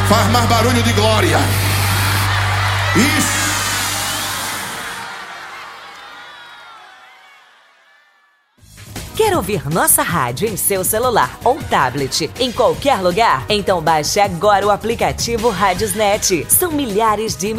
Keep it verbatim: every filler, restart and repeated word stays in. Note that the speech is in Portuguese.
Faz mais barulho de glória. Isso. Quer ouvir nossa rádio em seu celular ou tablet, em qualquer lugar? Então baixe agora o aplicativo Rádiosnet. São milhares de